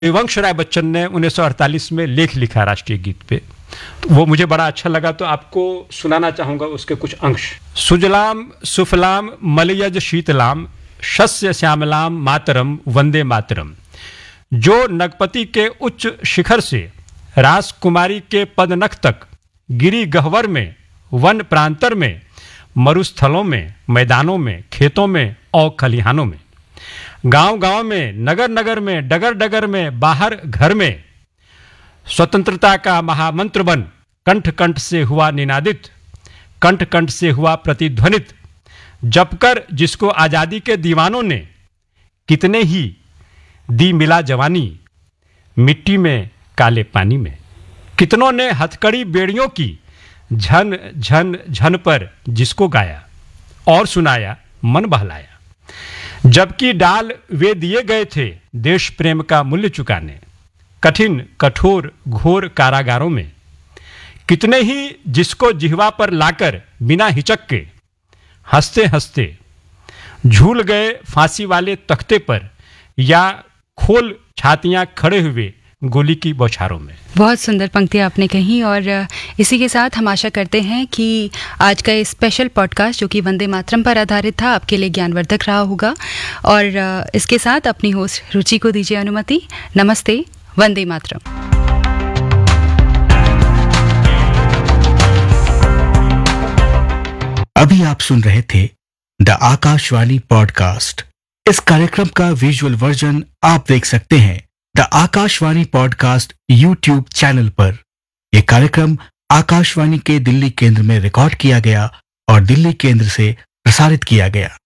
हरिवंश राय बच्चन ने 1948 में लेख लिखा राष्ट्रीय गीत पे, तो वो मुझे बड़ा अच्छा लगा, तो आपको सुनाना चाहूंगा उसके कुछ अंश। सुजलाम सुफलाम मलयज शीतलाम शस्य श्यामलाम मातरम वंदे मातरम। जो नगपति के उच्च शिखर से राजकुमारी के पदनख तक, गिरी गह्वर में, वन प्रांतर में, मरुस्थलों में, मैदानों में, खेतों में और खलिहानों में, गांव गांव में, नगर नगर में, डगर डगर में, बाहर घर में, स्वतंत्रता का महामंत्र बन कंठ कंठ से हुआ निनादित, कंठ कंठ से हुआ प्रतिध्वनित, जपकर जिसको आजादी के दीवानों ने कितने ही दी मिला जवानी, मिट्टी में काले पानी में, कितनों ने हथकड़ी बेड़ियों की झन झन झन पर जिसको गाया और सुनाया, मन बहलाया। जबकि डाल वे दिए गए थे देश प्रेम का मूल्य चुकाने, कठिन कठोर घोर कारागारों में, कितने ही जिसको जिह्वा पर लाकर बिना हिचक के हंसते हंसते झूल गए फांसी वाले तख्ते पर, या खोल छातियां खड़े हुए गोली की बौछारों में। बहुत सुंदर पंक्तियाँ आपने कही, और इसी के साथ हम आशा करते हैं कि आज का ये स्पेशल पॉडकास्ट जो कि वंदे मातरम पर आधारित था, आपके लिए ज्ञानवर्धक रहा होगा। और इसके साथ अपनी होस्ट रुचि को दीजिए अनुमति। नमस्ते, वंदे मातरम। अभी आप सुन रहे थे द आकाशवाणी पॉडकास्ट। इस कार्यक्रम का विजुअल वर्जन आप देख सकते हैं the Akashvani podcast YouTube channel पर। यह कार्यक्रम आकाशवाणी के दिल्ली केंद्र में रिकॉर्ड किया गया और दिल्ली केंद्र से प्रसारित किया गया।